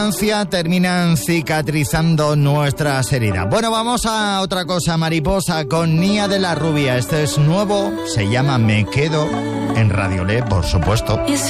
terminan cicatrizando nuestras heridas. Bueno, vamos a otra cosa, Mariposa, con Nia de la Rubia. Este es nuevo, se llama Me Quedo, en Radio Le, por supuesto.